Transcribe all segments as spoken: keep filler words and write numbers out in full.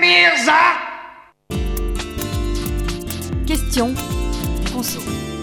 Mirza. Question conso.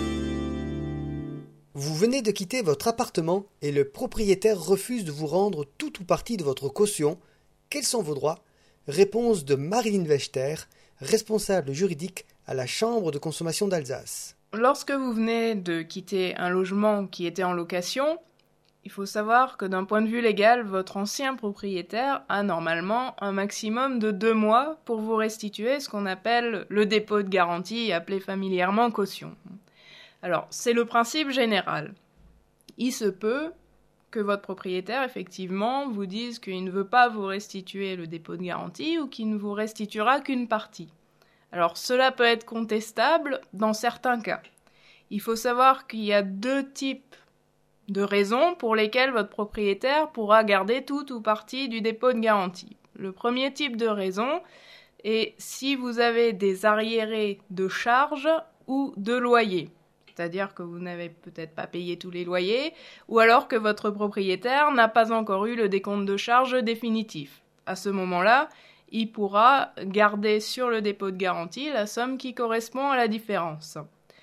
Vous venez de quitter votre appartement et le propriétaire refuse de vous rendre tout ou partie de votre caution. Quels sont vos droits? Réponse de Marilyn Wechter, responsable juridique à la Chambre de consommation d'Alsace. Lorsque vous venez de quitter un logement qui était en location, il faut savoir que d'un point de vue légal, votre ancien propriétaire a normalement un maximum de deux mois pour vous restituer ce qu'on appelle le dépôt de garantie, appelé familièrement caution. Alors, c'est le principe général. Il se peut que votre propriétaire, effectivement, vous dise qu'il ne veut pas vous restituer le dépôt de garantie ou qu'il ne vous restituera qu'une partie. Alors, cela peut être contestable dans certains cas. Il faut savoir qu'il y a deux types de raisons pour lesquelles votre propriétaire pourra garder tout ou partie du dépôt de garantie. Le premier type de raison est si vous avez des arriérés de charges ou de loyers. C'est-à-dire que vous n'avez peut-être pas payé tous les loyers, ou alors que votre propriétaire n'a pas encore eu le décompte de charges définitif. À ce moment-là, il pourra garder sur le dépôt de garantie la somme qui correspond à la différence.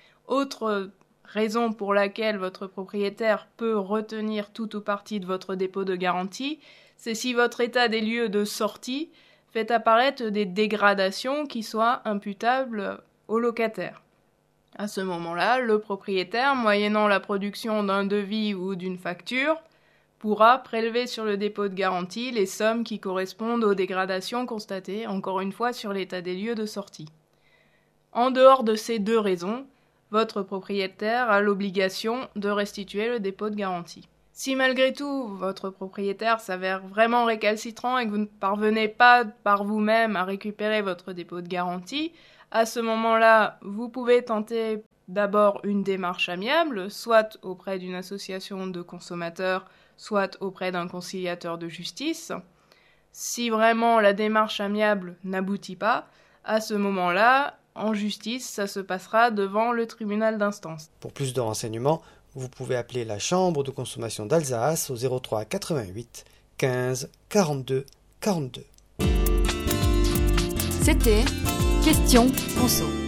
Autre raison pour laquelle votre propriétaire peut retenir tout ou partie de votre dépôt de garantie, c'est si votre état des lieux de sortie fait apparaître des dégradations qui soient imputables au locataire. À ce moment-là, le propriétaire, moyennant la production d'un devis ou d'une facture, pourra prélever sur le dépôt de garantie les sommes qui correspondent aux dégradations constatées, encore une fois, sur l'état des lieux de sortie. En dehors de ces deux raisons, votre propriétaire a l'obligation de restituer le dépôt de garantie. Si malgré tout, votre propriétaire s'avère vraiment récalcitrant et que vous ne parvenez pas par vous-même à récupérer votre dépôt de garantie, à ce moment-là, vous pouvez tenter d'abord une démarche amiable, soit auprès d'une association de consommateurs, soit auprès d'un conciliateur de justice. Si vraiment la démarche amiable n'aboutit pas, à ce moment-là, en justice, ça se passera devant le tribunal d'instance. Pour plus de renseignements, vous pouvez appeler la Chambre de consommation d'Alsace au zéro trois quatre-vingt-huit quinze quarante-deux quarante-deux. C'était Question conso.